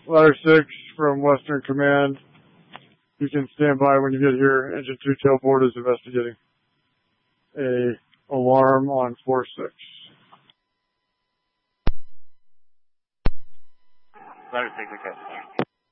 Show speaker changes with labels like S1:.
S1: Ladder 6 from Western Command. You can stand by when you get here. Engine 2 tailboard is investigating a alarm on floor 6.
S2: Ladder 6, okay.